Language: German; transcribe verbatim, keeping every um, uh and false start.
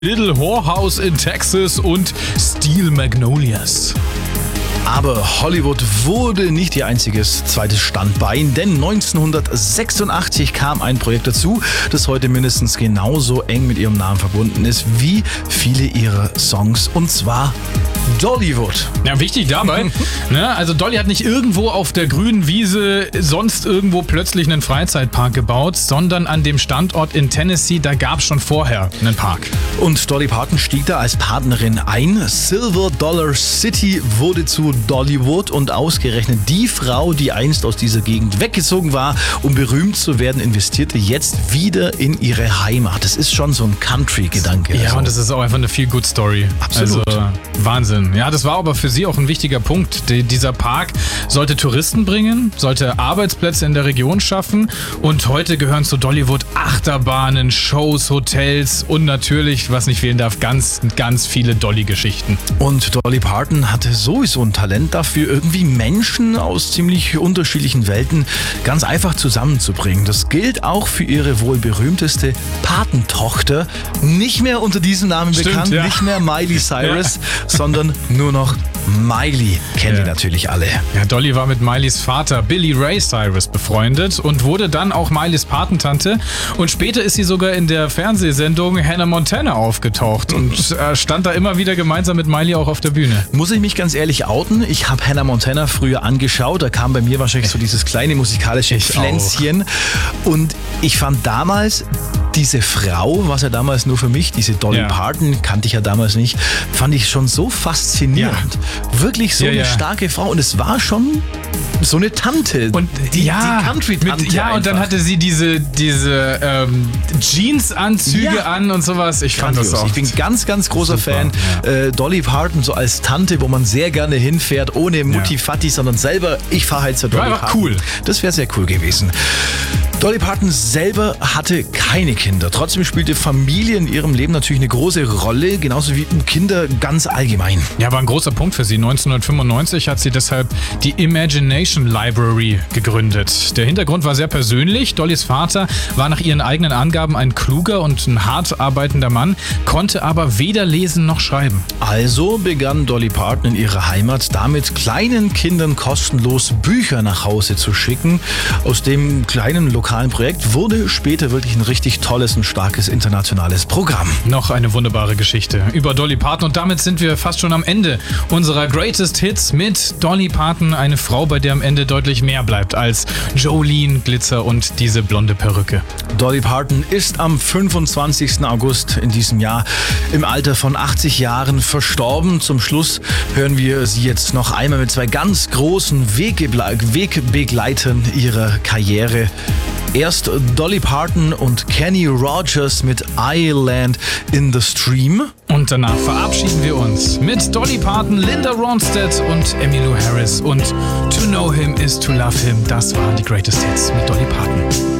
Little Whorehouse in Texas und Steel Magnolias. Aber Hollywood wurde nicht ihr einziges zweites Standbein, denn neunzehnhundertsechsundachtzig kam ein Projekt dazu, das heute mindestens genauso eng mit ihrem Namen verbunden ist wie viele ihrer Songs, und zwar Dollywood. Ja, wichtig dabei, ne? Also Dolly hat nicht irgendwo auf der grünen Wiese sonst irgendwo plötzlich einen Freizeitpark gebaut, sondern an dem Standort in Tennessee, da gab es schon vorher einen Park. Und Dolly Parton stieg da als Partnerin ein. Silver Dollar City wurde zu Dollywood, und ausgerechnet die Frau, die einst aus dieser Gegend weggezogen war, um berühmt zu werden, investierte jetzt wieder in ihre Heimat. Das ist schon so ein Country-Gedanke. Ja, also. Und das ist auch einfach eine Feel-Good-Story. Absolut. Also Wahnsinn. Ja, das war aber für sie auch ein wichtiger Punkt. Die, dieser Park sollte Touristen bringen, sollte Arbeitsplätze in der Region schaffen, und heute gehören zu Dollywood Achterbahnen, Shows, Hotels und natürlich, was nicht fehlen darf, ganz, ganz viele Dolly-Geschichten. Und Dolly Parton hatte sowieso ein Talent dafür, irgendwie Menschen aus ziemlich unterschiedlichen Welten ganz einfach zusammenzubringen. Das gilt auch für ihre wohl berühmteste Patentochter. Nicht mehr unter diesem Namen Stimmt, bekannt, ja. nicht mehr Miley Cyrus, Ja. sondern nur noch Miley. Kennen Ja. die natürlich alle. Ja, Dolly war mit Mileys Vater Billy Ray Cyrus befreundet und wurde dann auch Mileys Patentante. Und später ist sie sogar in der Fernsehsendung Hannah Montana aufgetaucht und äh, stand da immer wieder gemeinsam mit Miley auch auf der Bühne. Muss ich mich ganz ehrlich outen? Ich habe Hannah Montana früher angeschaut. Da kam bei mir wahrscheinlich so dieses kleine musikalische Ich Pflänzchen. Und ich fand damals diese Frau, was ja damals nur für mich, diese Dolly Ja. Parton, kannte ich ja damals nicht, fand ich schon so faszinierend. Wirklich so Ja, eine ja. starke Frau. Und es war schon so eine Tante. Und die, ja, die Country-Tante. mit, ja, und dann einfach. hatte sie diese, diese ähm, Jeansanzüge Ja. an und sowas. Ich fand das Grandios. auch. Ich bin ganz, ganz großer Super, Fan. ja. Äh, Dolly Parton so als Tante, wo man sehr gerne hinfährt, ohne Mutti-Fatti, sondern selber, ich fahre halt zur Dolly War einfach Parton. cool. Das wäre sehr cool gewesen. Dolly Parton selber hatte keine Kinder. Trotzdem spielte Familie in ihrem Leben natürlich eine große Rolle, genauso wie Kinder ganz allgemein. Ja, war ein großer Punkt für sie. neunzehnhundertfünfundneunzig hat sie deshalb die Imagination Library gegründet. Der Hintergrund war sehr persönlich. Dollys Vater war nach ihren eigenen Angaben ein kluger und ein hart arbeitender Mann, konnte aber weder lesen noch schreiben. Also begann Dolly Parton in ihrer Heimat damit, kleinen Kindern kostenlos Bücher nach Hause zu schicken. Aus dem kleinen lokalen Projekt wurde später wirklich ein richtig tolles und starkes internationales Programm. Noch eine wunderbare Geschichte über Dolly Parton, und damit sind wir fast schon am Ende unserer Greatest Hits mit Dolly Parton, eine Frau, bei der am Ende deutlich mehr bleibt als Jolene, Glitzer und diese blonde Perücke. Dolly Parton ist am fünfundzwanzigsten August in diesem Jahr im Alter von achtzig Jahren verstorben. Zum Schluss hören wir sie jetzt noch einmal mit zwei ganz großen Wegeble- Wegbegleitern ihrer Karriere. Erst Dolly Parton und Kenny Rogers mit I Land in the Stream. Und danach verabschieden wir uns mit Dolly Parton, Linda Ronstadt und Emmylou Harris. Und To Know Him is to Love Him, das waren die Greatest Hits mit Dolly Parton.